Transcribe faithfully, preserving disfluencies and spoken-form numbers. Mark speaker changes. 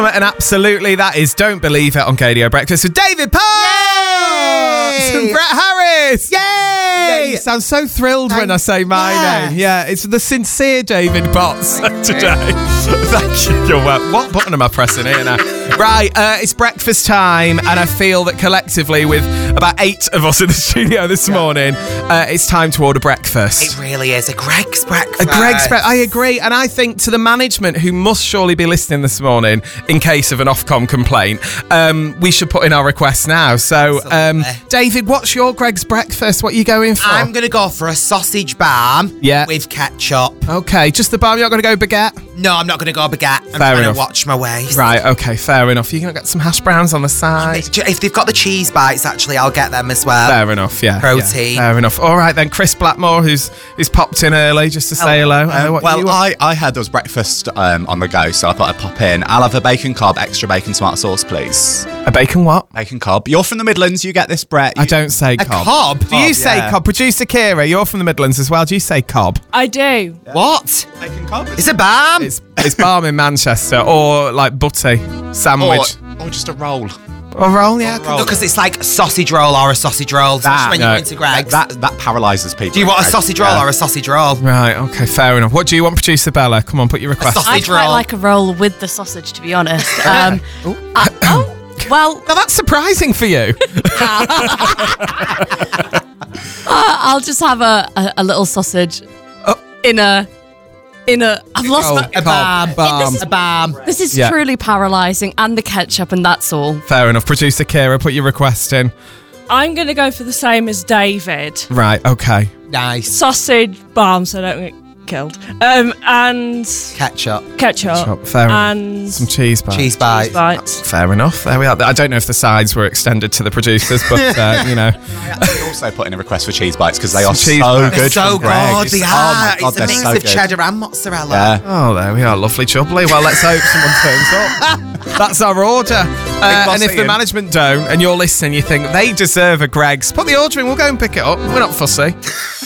Speaker 1: And absolutely, that is Don't Believe It on K D O Breakfast with David Potts and Brett Harris.
Speaker 2: Yay!
Speaker 1: Yeah, you sound so thrilled
Speaker 2: Thank
Speaker 1: when I say my
Speaker 2: yes.
Speaker 1: name. Yeah, it's the sincere David Potts today. Thank you. You're welcome. What button am I pressing here now? Right, uh, it's breakfast time, and I feel that collectively, with about eight of us in the studio this yeah. morning, uh, it's time to order breakfast.
Speaker 2: It really is a Greggs breakfast.
Speaker 1: A Greggs breakfast. I agree, and I think to the management who must surely be listening this morning, in case of an Ofcom complaint, um, we should put in our request now. So, um, David, what's your Greggs breakfast? What are you going for?
Speaker 2: I'm going to go for a sausage barm
Speaker 1: yeah.
Speaker 2: with ketchup.
Speaker 1: Okay, just the barm. You're not going to go baguette?
Speaker 2: No, I'm not going to go baguette. I'm
Speaker 1: fair
Speaker 2: trying
Speaker 1: enough.
Speaker 2: to watch my waist.
Speaker 1: Right, okay, fair enough. You're going to get some hash browns on the side.
Speaker 2: If they've got the cheese bites, actually, I'll get them as well.
Speaker 1: Fair enough, yeah.
Speaker 2: Protein.
Speaker 1: Yeah, fair enough. All right, then, Chris Blackmore, who's who's popped in early just to say hello.
Speaker 3: hello.
Speaker 1: Uh,
Speaker 3: Um, well, I, I had those breakfast um, on the go, so I thought I'd pop in. I'll have a bacon cob, extra bacon tomato sauce, please.
Speaker 1: A bacon what?
Speaker 3: Bacon cob. You're from the Midlands, you get this, Brett. You...
Speaker 1: I don't say
Speaker 2: a
Speaker 1: cob.
Speaker 2: cob?
Speaker 1: Do you
Speaker 3: cob,
Speaker 1: say
Speaker 3: yeah.
Speaker 1: cob? Producer Kira, you're from the Midlands as well. Do you say cob?
Speaker 4: I do.
Speaker 2: Yeah. What?
Speaker 3: Bacon cob?
Speaker 2: It's a barm.
Speaker 1: It's, it's barm in Manchester, or like butty sandwich.
Speaker 3: Or, or just a roll.
Speaker 1: Or roll, yeah.
Speaker 2: No, because it's like a sausage roll or a sausage roll, especially when
Speaker 1: no.
Speaker 2: you go into Greggs.
Speaker 3: That, that paralyses people.
Speaker 2: Do you want a
Speaker 3: Greggs.
Speaker 2: sausage roll
Speaker 3: yeah.
Speaker 2: or a sausage roll?
Speaker 1: Right, okay, fair enough. What do you want, Producer Bella? Come on, put your request.
Speaker 2: A sausage
Speaker 4: I quite
Speaker 2: roll.
Speaker 4: like a roll with the sausage, to be honest. Um, I, oh, well,
Speaker 1: Now that's surprising for you.
Speaker 4: uh, I'll just have a, a, a little sausage
Speaker 1: Oh.
Speaker 4: in a... In a... I've lost
Speaker 1: Oh,
Speaker 4: my...
Speaker 2: A barm.
Speaker 1: barm.
Speaker 4: This
Speaker 2: A barm.
Speaker 4: This is
Speaker 1: Yeah.
Speaker 4: truly paralysing, and the ketchup, and that's all.
Speaker 1: Fair enough. Producer Kira, put your request in.
Speaker 5: I'm going to go for the same as David.
Speaker 1: Right, okay.
Speaker 2: Nice.
Speaker 5: Sausage, barm, so I don't get killed. Um, and
Speaker 2: Ketchup.
Speaker 5: ketchup.
Speaker 1: Ketchup, fair enough.
Speaker 5: And
Speaker 1: Some cheese bites.
Speaker 2: Cheese bites.
Speaker 5: bites.
Speaker 1: Fair enough. There we are. I don't know if the sides were extended to the producers, but, uh, you know.
Speaker 3: I actually also put in a request for cheese bites because they are
Speaker 1: Some cheese
Speaker 3: so
Speaker 1: bites.
Speaker 2: They're
Speaker 3: good.
Speaker 2: so
Speaker 3: from
Speaker 2: good.
Speaker 3: Greggs.
Speaker 2: They
Speaker 3: Oh
Speaker 2: are.
Speaker 3: my God,
Speaker 2: It's a
Speaker 3: they're
Speaker 2: mix
Speaker 3: so
Speaker 2: of
Speaker 3: good.
Speaker 2: cheddar and mozzarella.
Speaker 3: Yeah.
Speaker 1: Oh, there we are. Lovely jubbly. Well, let's hope someone turns up. That's our order. Uh,
Speaker 3: boss
Speaker 1: and if the
Speaker 3: Ian.
Speaker 1: management don't, and you're listening, you think they deserve a Greggs, put the order in. We'll go and pick it up. We're not fussy.